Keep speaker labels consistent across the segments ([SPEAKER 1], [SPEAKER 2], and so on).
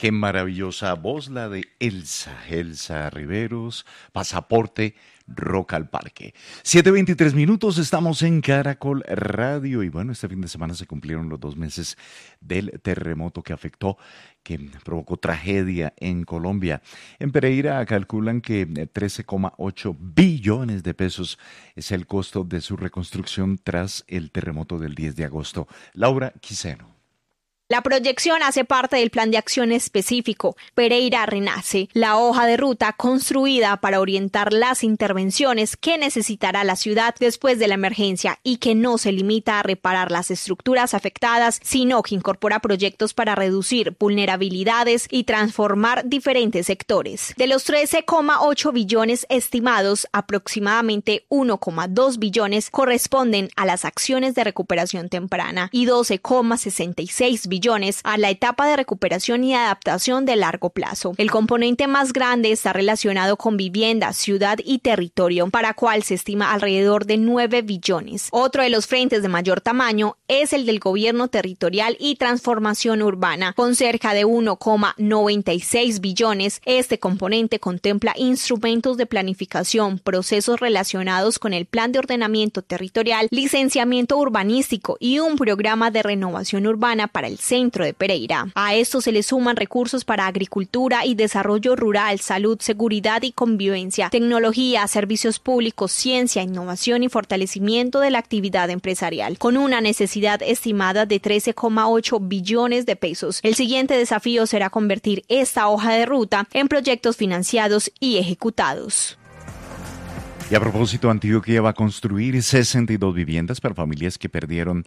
[SPEAKER 1] Qué maravillosa voz la de Elsa Riveros, Pasaporte Rock al Parque. 7:23, estamos en Caracol Radio y bueno, este fin de semana se cumplieron los 2 meses del terremoto que provocó tragedia en Colombia. En Pereira calculan que 13,8 billones de pesos es el costo de su reconstrucción tras el terremoto del 10 de agosto. Laura Quiseno.
[SPEAKER 2] La proyección hace parte del plan de acción específico Pereira Renace, la hoja de ruta construida para orientar las intervenciones que necesitará la ciudad después de la emergencia y que no se limita a reparar las estructuras afectadas, sino que incorpora proyectos para reducir vulnerabilidades y transformar diferentes sectores. De los 13,8 billones estimados, aproximadamente 1,2 billones corresponden a las acciones de recuperación temprana y 12,66 billones a la etapa de recuperación y adaptación de largo plazo. El componente más grande está relacionado con vivienda, ciudad y territorio, para cual se estima alrededor de 9 billones. Otro de los frentes de mayor tamaño es el del gobierno territorial y transformación urbana, con cerca de 1,96 billones. Este componente contempla instrumentos de planificación, procesos relacionados con el plan de ordenamiento territorial, licenciamiento urbanístico y un programa de renovación urbana para el centro de Pereira. A esto se le suman recursos para agricultura y desarrollo rural, salud, seguridad y convivencia, tecnología, servicios públicos, ciencia, innovación y fortalecimiento de la actividad empresarial, con una necesidad estimada de 13,8 billones de pesos. El siguiente desafío será convertir esta hoja de ruta en proyectos financiados y ejecutados.
[SPEAKER 1] Y a propósito, Antioquia va a construir 62 viviendas para familias que perdieron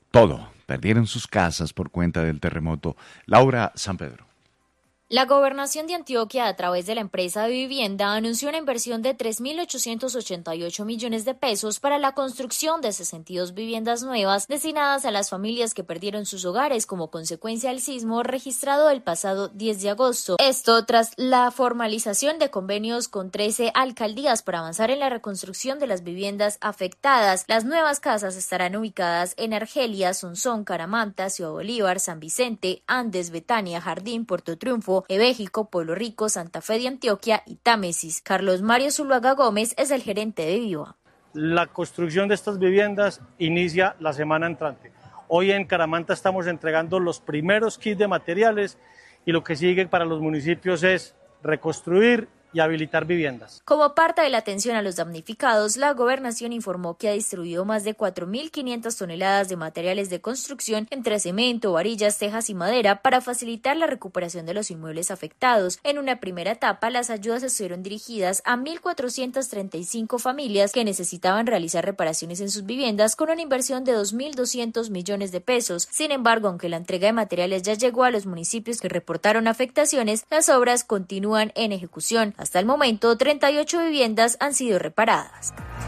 [SPEAKER 1] sus casas por cuenta del terremoto. Laura San Pedro.
[SPEAKER 3] La Gobernación de Antioquia, a través de la empresa de vivienda, anunció una inversión de 3.888 millones de pesos para la construcción de 62 viviendas nuevas destinadas a las familias que perdieron sus hogares como consecuencia del sismo registrado el pasado 10 de agosto. Esto tras la formalización de convenios con 13 alcaldías para avanzar en la reconstrucción de las viviendas afectadas. Las nuevas casas estarán ubicadas en Argelia, Sonsón, Caramanta, Ciudad Bolívar, San Vicente, Andes, Betania, Jardín, Puerto Triunfo, Ebéjico, Pueblo Rico, Santa Fe de Antioquia y Támesis. Carlos Mario Zuluaga Gómez es el gerente de Viva.
[SPEAKER 4] La construcción de estas viviendas inicia la semana entrante. Hoy en Caramanta estamos entregando los primeros kits de materiales y lo que sigue para los municipios es reconstruir y habilitar viviendas.
[SPEAKER 3] Como parte de la atención a los damnificados, la Gobernación informó que ha distribuido más de 4.500 toneladas de materiales de construcción entre cemento, varillas, tejas y madera para facilitar la recuperación de los inmuebles afectados. En una primera etapa, las ayudas estuvieron dirigidas a 1.435 familias que necesitaban realizar reparaciones en sus viviendas con una inversión de 2.200 millones de pesos. Sin embargo, aunque la entrega de materiales ya llegó a los municipios que reportaron afectaciones, las obras continúan en ejecución. Hasta el momento, 38 viviendas han sido reparadas.